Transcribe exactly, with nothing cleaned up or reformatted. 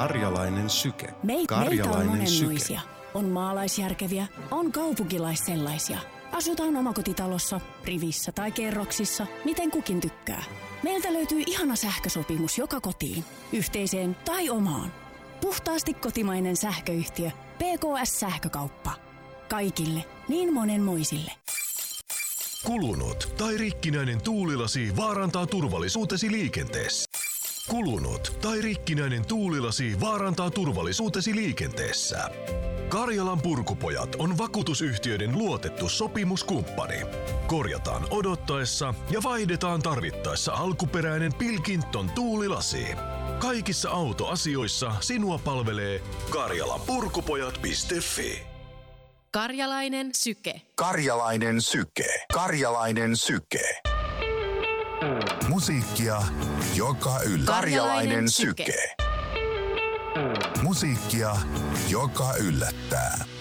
Karjalainen syke. Meit, Karjalainen meitä on syke. monenmoisia. On maalaisjärkeviä, on kaupunkilaissellaisia. Asutaan omakotitalossa, rivissä tai kerroksissa, miten kukin tykkää. Meiltä löytyy ihana sähkösopimus joka kotiin, yhteiseen tai omaan. Puhtaasti kotimainen sähköyhtiö P K S-sähkökauppa. Kaikille, niin monenmoisille. Kulunut tai rikkinäinen tuulilasi vaarantaa turvallisuutesi liikenteessä. Kulunut tai rikkinäinen tuulilasi vaarantaa turvallisuutesi liikenteessä. Karjalan Purkupojat on vakuutusyhtiöiden luotettu sopimuskumppani. Korjataan odottaessa ja vaihdetaan tarvittaessa alkuperäinen Pilkington tuulilasi. Kaikissa autoasioissa sinua palvelee karjalanpurkupojat piste fi. Karjalainen syke. Karjalainen syke. Karjalainen syke. Musiikkia, joka yllä. Karjalainen syke. Musiikkia, joka yllättää.